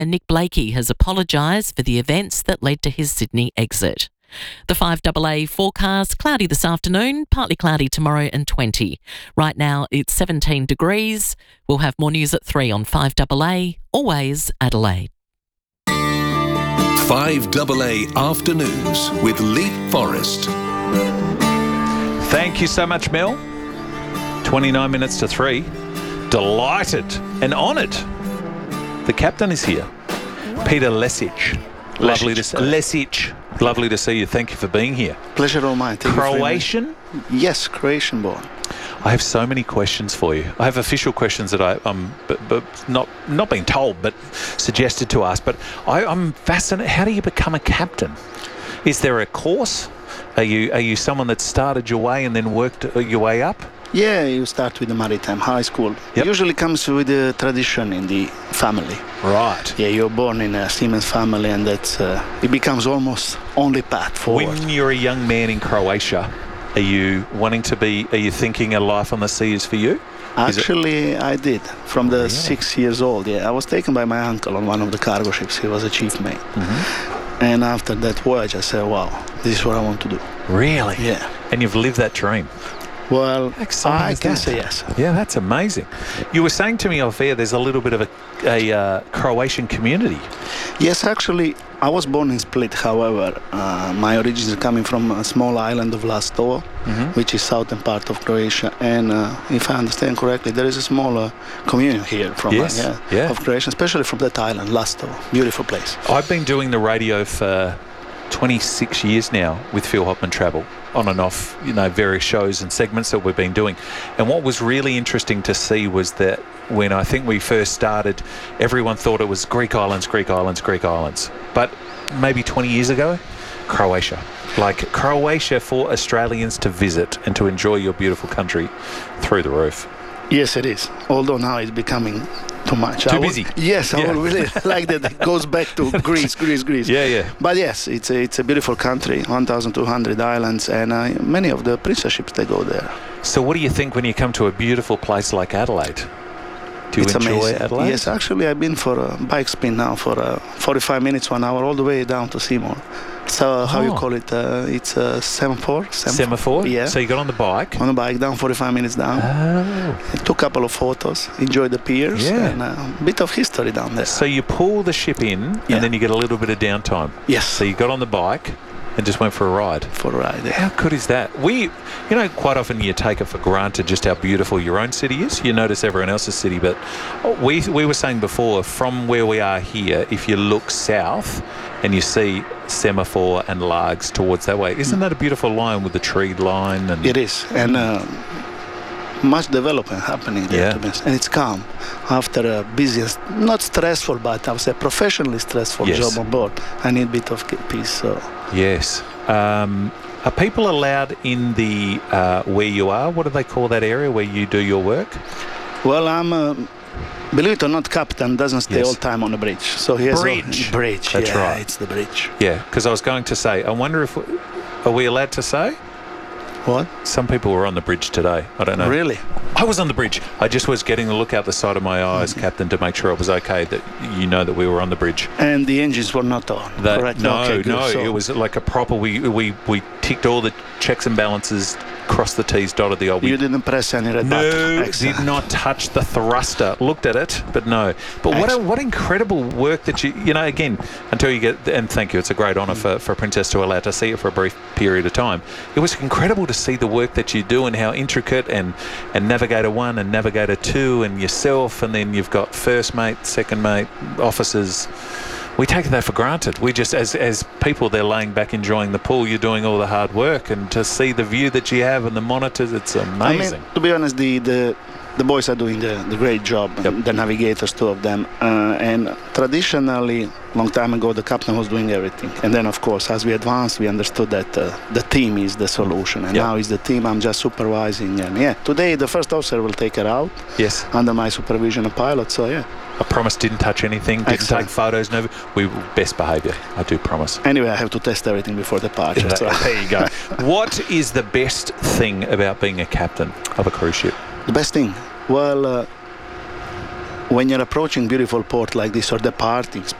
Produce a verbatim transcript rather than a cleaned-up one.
and Nick Blakey has apologised for the events that led to his Sydney exit. The five A A forecast, cloudy this afternoon, partly cloudy tomorrow and twenty. Right now it's seventeen degrees. We'll have more news at three on five A A, always Adelaide. five A A Afternoons with Leap Forest. Thank you so much, Mel. twenty-nine minutes to three. Delighted and honoured. The captain is here, Peter Lesic. Lovely to see Lesic. Lovely to see you. Thank you for being here. Pleasure all mine. Thank Croatian? Yes, Croatian born. I have so many questions for you. I have official questions that I, um, but, but not not being told, but suggested to ask. But I, I'm fascinated. How do you become a captain? Is there a course? Are you are you someone that started your way and then worked your way up? Yeah, you start with the Maritime High School. Yep. Usually comes with the tradition in the family. Right. Yeah, you're born in a Siemens family, and that's uh, it becomes almost only path forward. When you're a young man in Croatia, are you wanting to be? Are you thinking a life on the sea is for you? Actually, I did. From the really? six years old. Yeah, I was taken by my uncle on one of the cargo ships. He was a chief mate. Mm-hmm. And after that voyage, I said, "Wow, this is what I want to do." Really? Yeah. And you've lived that dream. Well, Exciting I can that. say yes. Yeah, that's amazing. You were saying to me off air there's a little bit of a, a uh, Croatian community. Yes, actually, I was born in Split. However, uh, my origins are coming from a small island of Lastovo, mm-hmm. which is southern part of Croatia. And uh, if I understand correctly, there is a smaller community here from yes. uh, yeah, yeah. of Croatia, especially from that island, Lastovo. Beautiful place. I've been doing the radio for twenty-six years now with Phil Hopman Travel, on and off, you know, various shows and segments that we've been doing. And what was really interesting to see was that when I think we first started, everyone thought it was Greek islands, Greek islands, Greek islands. But maybe twenty years ago, Croatia. Like Croatia for Australians to visit and to enjoy your beautiful country through the roof. Yes, it is. Although now it's becoming too much. Too I would, busy. Yes, I Yeah. would really like that. It goes back to Greece, Greece, Greece. Yeah, yeah. But yes, it's a, it's a beautiful country, one thousand two hundred islands, and uh, many of the princess ships, they go there. So what do you think when you come to a beautiful place like Adelaide? Do you it's enjoy amazing. Adelaide? Yes, actually, I've been for a bike spin now for uh, forty-five minutes, one hour, all the way down to Seymour. So how Oh. you call it? Uh, it's a uh, semaphore. Semaphore? Yeah. So you got on the bike? On the bike, down forty-five minutes down. Oh. I took a couple of photos, enjoyed the piers, Yeah. and a bit of history down there. So you pull the ship in, Yeah. and then you get a little bit of downtime. Yes. So you got on the bike and just went for a ride. For a ride, yeah. How good is that? We, you know, quite often you take it for granted just how beautiful your own city is. You notice everyone else's city, but we we were saying before, from where we are here, if you look south and you see Semaphore and Largs towards that way, isn't that a beautiful line with the tree line? And It is, and uh, much development happening there, Yeah. to be honest. And it's calm after a busy, not stressful, but I would say professionally stressful Yes. job on board. I need a bit of peace. So Yes. Um, are people allowed in the uh, where you are? What do they call that area where you do your work? well, I'm. Uh, Believe it or not, captain doesn't stay Yes. all time on the bridge. So he has Bridge. a bridge. That's yeah, right. It's the bridge. Yeah, because I was going to say, I wonder if are we allowed to say? What? Some people were on the bridge today. I don't know. Really? I was on the bridge. I just was getting a look out the side of my eyes, Captain, to make sure it was okay that you know that we were on the bridge. And the engines were not on. That, correct? no, Okay, good. no, So- it was like a proper. We we we ticked all the checks and balances, crossed the T's, dotted the old. You didn't press any red No, button. did Excellent. not touch the thruster. Looked at it, but no. But what a, what incredible work that you, you know, again, until you get, and thank you, it's a great honour for, for a princess to allow to see it for a brief period of time. It was incredible to see the work that you do and how intricate, and, and Navigator one and Navigator two and yourself, and then you've got first mate, second mate, officers. We take that for granted. We just, as as people, they're laying back enjoying the pool. You're doing all the hard work, and to see the view that you have and the monitors, it's amazing. I mean, to be honest, the the, the boys are doing the, the great job. Yep. The navigators, two of them, uh, and traditionally, long time ago, the captain was doing everything. And then, of course, as we advanced, we understood that uh, the team is the solution, and Yep. now is the team. I'm just supervising, and yeah, today the first officer will take her out Yes. under my supervision, a pilot. So yeah. I promise didn't touch anything, didn't Excellent. take photos, no. We best behaviour. I do promise. Anyway, I have to test everything before departure. There so. you go. What is the best thing about being a captain of a cruise ship? The best thing, well, uh, when you're approaching beautiful port like this or departing,